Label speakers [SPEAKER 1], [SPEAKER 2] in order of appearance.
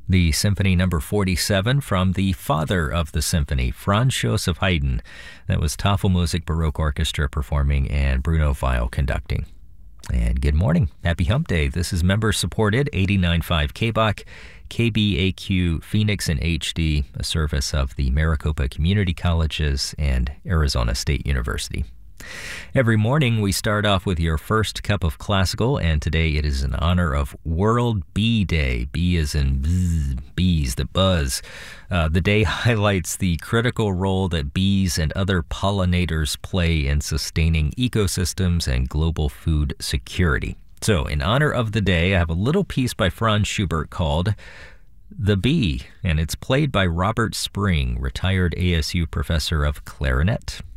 [SPEAKER 1] The Symphony Number 47 from the father of the symphony, Franz Joseph Haydn. That was Tafelmusik Baroque Orchestra performing and Bruno Weil conducting. And good morning. Happy Hump Day. This is member-supported 89.5 KBOC, KBAQ Phoenix in HD, a service of the Maricopa Community Colleges and Arizona State University. Every morning we start off with your first cup of classical, and today it is in honor of World Bee Day. Bee as in bzz, bees that buzz. The day highlights the critical role that bees and other pollinators play in sustaining ecosystems and global food security. So in honor of the day, I have a little piece by Franz Schubert called The Bee, and it's played by Robert Spring, retired ASU professor of clarinet.